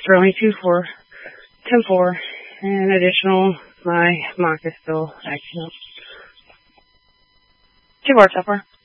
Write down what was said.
for only 2-4, 10-4, and additional, my mock is still acting up. 2 bar, tougher.